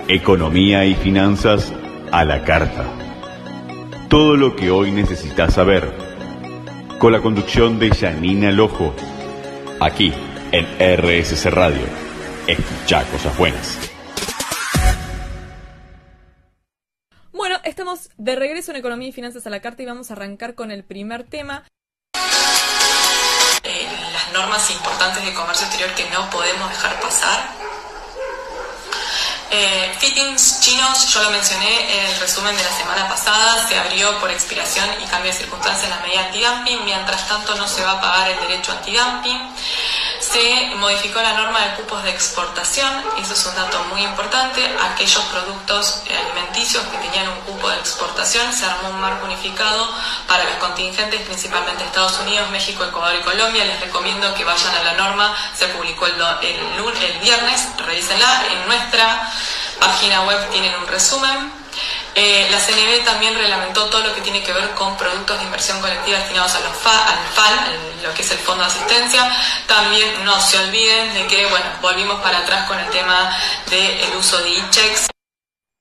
Economía y finanzas a la carta. Todo lo que hoy necesitas saber. Con la conducción de Janina Lojo. Aquí en RSC Radio. Escuchá cosas buenas. Bueno, estamos de regreso en Economía y Finanzas a la carta y vamos a arrancar con el primer tema. Las normas importantes de comercio exterior que no podemos dejar pasar. Fittings chinos, yo lo mencioné en el resumen de la semana pasada, se abrió por expiración y cambio de circunstancias en la medida antidumping, mientras tanto no se va a pagar el derecho antidumping. Se modificó la norma de cupos de exportación, eso es un dato muy importante. Aquellos productos alimenticios que tenían un cupo de exportación, se armó un marco unificado para los contingentes, principalmente Estados Unidos, México, Ecuador y Colombia. Les recomiendo que vayan a la norma, se publicó el viernes, revísenla. En nuestra página web tienen un resumen. La CNB también reglamentó todo lo que tiene que ver con productos de inversión colectiva destinados al FAL, lo que es el Fondo de Asistencia. También no se olviden de que, volvimos para atrás con el tema del uso de e-checks.